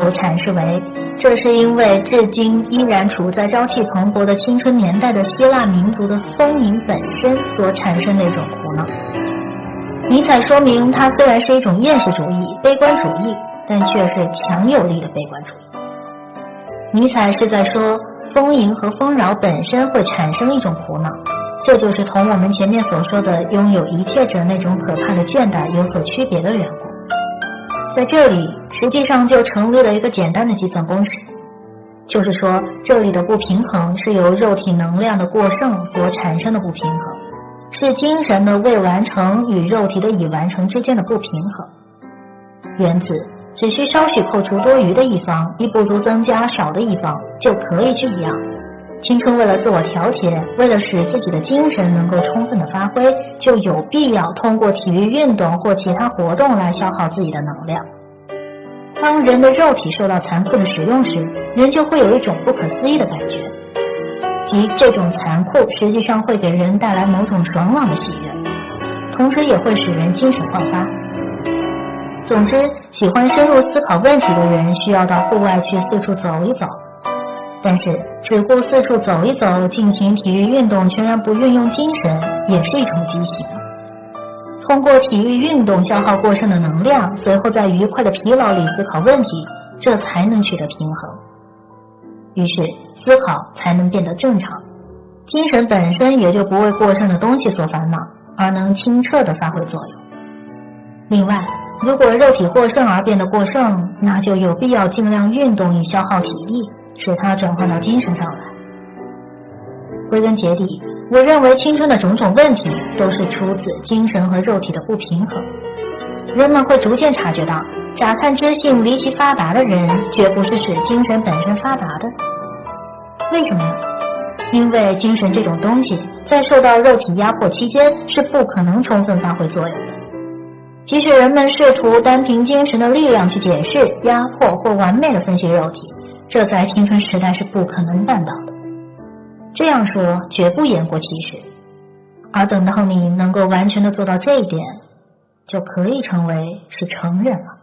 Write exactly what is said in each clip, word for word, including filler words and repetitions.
有阐释为，这是因为至今依然处在朝气蓬勃的青春年代的希腊民族的丰盈本身所产生的一种苦恼。尼采说明它虽然是一种厌世主义、悲观主义，但却是强有力的悲观主义。尼采是在说丰盈和丰饶本身会产生一种苦恼，这就是同我们前面所说的拥有一切者那种可怕的倦怠有所区别的缘故。在这里实际上就成立了一个简单的计算公式，就是说这里的不平衡是由肉体能量的过剩所产生的不平衡，是精神的未完成与肉体的已完成之间的不平衡。原子只需稍许扣除多余的一方，以补足增加少的一方，就可以去一样。青春为了自我调节，为了使自己的精神能够充分的发挥，就有必要通过体育运动或其他活动来消耗自己的能量。当人的肉体受到残酷的使用时，人就会有一种不可思议的感觉，即这种残酷实际上会给人带来某种爽朗的喜悦，同时也会使人精神焕发。总之，喜欢深入思考问题的人需要到户外去四处走一走，但是只顾四处走一走，进行体育运动，全然不运用精神，也是一种畸形。通过体育运动消耗过剩的能量，随后在愉快的疲劳里思考问题，这才能取得平衡。于是思考才能变得正常，精神本身也就不为过剩的东西所烦恼，而能清澈地发挥作用。另外，如果肉体过剩而变得过剩，那就有必要尽量运动以消耗体力，使它转换到精神上来。归根结底，我认为青春的种种问题都是出自精神和肉体的不平衡。人们会逐渐察觉到，乍看之性离奇发达的人，绝不是使精神本身发达的。为什么呢？因为精神这种东西，在受到肉体压迫期间，是不可能充分发挥作用的。即使人们试图单凭精神的力量去解释、压迫或完美的分析肉体，这在青春时代是不可能办到的。这样说绝不言过其实，而等到你能够完全的做到这一点，就可以成为是成人了。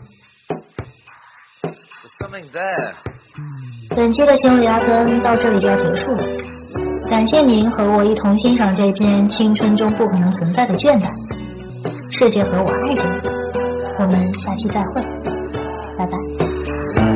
本期的心理压根到这里就要结束了，感谢您和我一同欣赏这篇青春中不可能存在的倦怠。世界和我爱着你，我们下期再会。